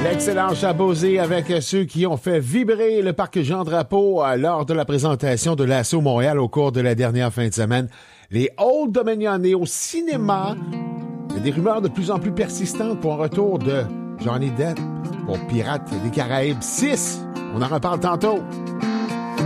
L'excellent Chabouzé avec ceux qui ont fait vibrer le parc Jean-Drapeau lors de la présentation de l'Assaut Montréal au cours de la dernière fin de semaine. Les Old Domignonais au cinéma. Il y a des rumeurs de plus en plus persistantes pour un retour de Johnny Depp pour Pirates des Caraïbes 6. On en reparle tantôt.